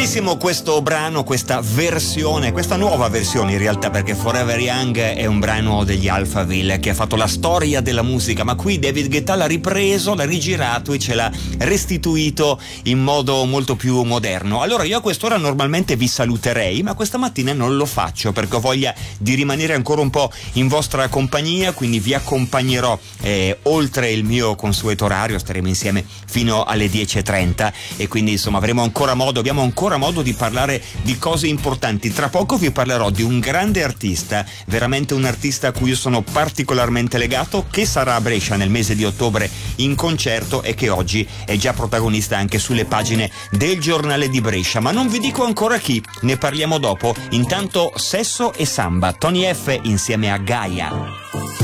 Bellissimo questo brano, questa versione, questa nuova versione in realtà, perché Forever Young è un brano degli Alphaville che ha fatto la storia della musica, ma qui David Guetta l'ha ripreso, l'ha rigirato e ce l'ha restituito in modo molto più moderno. Allora io a quest'ora normalmente vi saluterei, ma questa mattina non lo faccio perché ho voglia di rimanere ancora un po' in vostra compagnia, quindi vi accompagnerò oltre il mio consueto orario, staremo insieme fino alle 10:30 e quindi insomma abbiamo ancora modo di parlare di cose importanti. Tra poco vi parlerò di un grande artista, veramente un artista a cui io sono particolarmente legato, che sarà a Brescia nel mese di ottobre in concerto e che oggi è già protagonista anche sulle pagine del giornale di Brescia, ma non vi dico ancora chi, ne parliamo dopo. Intanto Sesso e Samba, Tony F insieme a Gaia.